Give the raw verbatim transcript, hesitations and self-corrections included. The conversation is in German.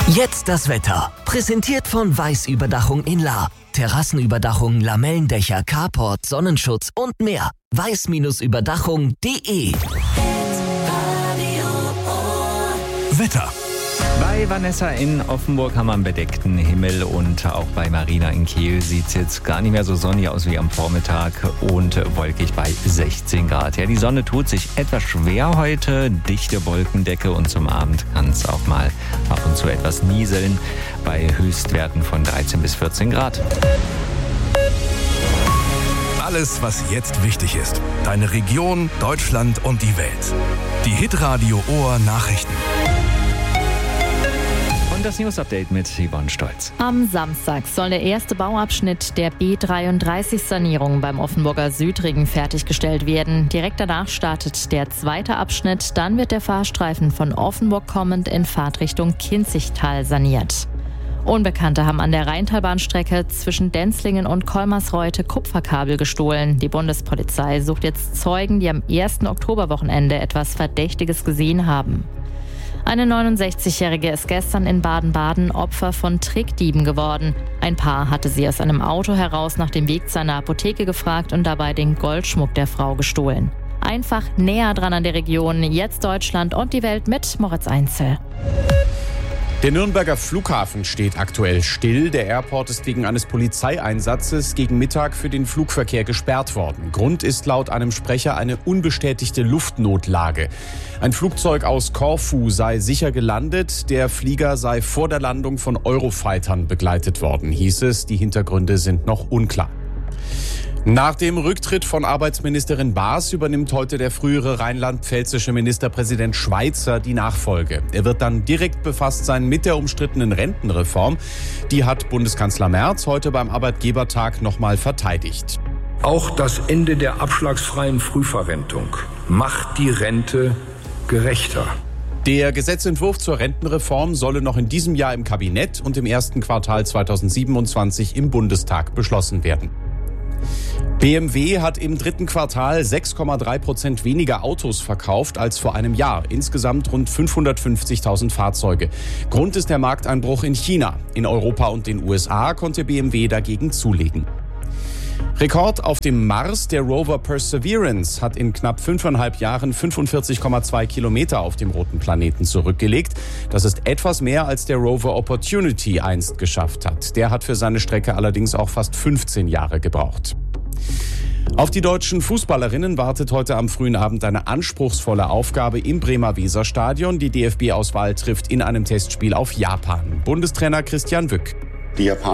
Jetzt das Wetter. Präsentiert von Weiß-Überdachung in Lahr. Terrassenüberdachung, Lamellendächer, Carport, Sonnenschutz und mehr. weiß Überdachung punkt de. Wetter. Bei Vanessa in Offenburg haben wir einen bedeckten Himmel und auch bei Marina in Kiel sieht es jetzt gar nicht mehr so sonnig aus wie am Vormittag und wolkig bei sechzehn Grad. Ja, die Sonne tut sich etwas schwer heute, dichte Wolkendecke und zum Abend kann es auch mal ab und zu etwas nieseln bei Höchstwerten von dreizehn bis vierzehn Grad. Alles, was jetzt wichtig ist. Deine Region, Deutschland und die Welt. Die Hitradio Ohr Nachrichten. Und das News-Update mit Yvonne Stolz. Am Samstag soll der erste Bauabschnitt der B dreiunddreißig-Sanierung beim Offenburger Südring fertiggestellt werden. Direkt danach startet der zweite Abschnitt. Dann wird der Fahrstreifen von Offenburg kommend in Fahrtrichtung Kinzigtal saniert. Unbekannte haben an der Rheintalbahnstrecke zwischen Denzlingen und Kolmersreuth Kupferkabel gestohlen. Die Bundespolizei sucht jetzt Zeugen, die am ersten Oktoberwochenende etwas Verdächtiges gesehen haben. Eine neunundsechzigjährige ist gestern in Baden-Baden Opfer von Trickdieben geworden. Ein Paar hatte sie aus einem Auto heraus nach dem Weg zu einer Apotheke gefragt und dabei den Goldschmuck der Frau gestohlen. Einfach näher dran an der Region, jetzt Deutschland und die Welt mit Moritz Einzel. Der Nürnberger Flughafen steht aktuell still. Der Airport ist wegen eines Polizeieinsatzes gegen Mittag für den Flugverkehr gesperrt worden. Grund ist laut einem Sprecher eine unbestätigte Luftnotlage. Ein Flugzeug aus Korfu sei sicher gelandet. Der Flieger sei vor der Landung von Eurofightern begleitet worden, hieß es. Die Hintergründe sind noch unklar. Nach dem Rücktritt von Arbeitsministerin Baas übernimmt heute der frühere rheinland-pfälzische Ministerpräsident Schweizer die Nachfolge. Er wird dann direkt befasst sein mit der umstrittenen Rentenreform. Die hat Bundeskanzler Merz heute beim Arbeitgebertag nochmal verteidigt. Auch das Ende der abschlagsfreien Frühverrentung macht die Rente gerechter. Der Gesetzentwurf zur Rentenreform solle noch in diesem Jahr im Kabinett und im ersten Quartal zweitausendsiebenundzwanzig im Bundestag beschlossen werden. B M W hat im dritten Quartal sechs Komma drei Prozent weniger Autos verkauft als vor einem Jahr. Insgesamt rund fünfhundertfünfzigtausend Fahrzeuge. Grund ist der Markteinbruch in China. In Europa und den U S A konnte B M W dagegen zulegen. Rekord auf dem Mars. Der Rover Perseverance hat in knapp fünfeinhalb Jahren fünfundvierzig Komma zwei Kilometer auf dem roten Planeten zurückgelegt. Das ist etwas mehr, als der Rover Opportunity einst geschafft hat. Der hat für seine Strecke allerdings auch fast fünfzehn Jahre gebraucht. Auf die deutschen Fußballerinnen wartet heute am frühen Abend eine anspruchsvolle Aufgabe im Bremer Weserstadion. Die D F B-Auswahl trifft in einem Testspiel auf Japan. Bundestrainer Christian Wück. Die Japaner